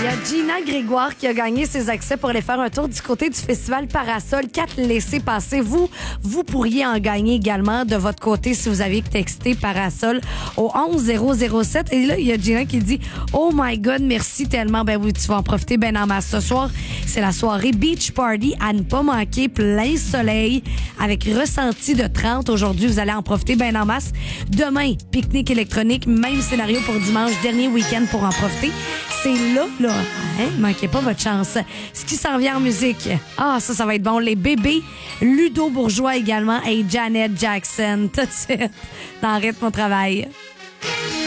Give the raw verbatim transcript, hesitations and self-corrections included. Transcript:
a Gina Grégoire qui a gagné ses accès pour aller faire un tour du côté du festival Parasol. Quatre laissez-passer. Vous, vous pourriez en gagner également de votre côté si vous aviez texté Parasol au onze zéro zéro sept. Et là, il y a Gina qui dit « Oh my God, merci tellement. » Ben oui, tu vas en profiter ben en masse. Ce soir, c'est la soirée Beach Party à ne pas manquer. Plein soleil avec ressenti de trente. Aujourd'hui, vous allez en profiter ben en masse. Demain, pique-nique électronique. Même scénario pour dimanche. Dernier week-end pour en profiter. C'est là, là. Hein? Manquez pas votre chance. Ce qui s'en vient en musique. Ah, ça, ça va être bon. Les bébés. Ludo Bourgeois également. Et Janet Jackson. Tout de suite. Dans Rythme au travail.